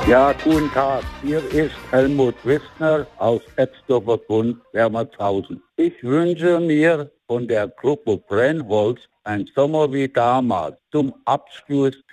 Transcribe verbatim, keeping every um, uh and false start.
Ja, guten Tag. Hier ist Helmut Wissner aus Etzdorfer Grund, Wermershausen. Ich wünsche mir von der Gruppe Brennholz ein Sommer wie damals zum Abschluss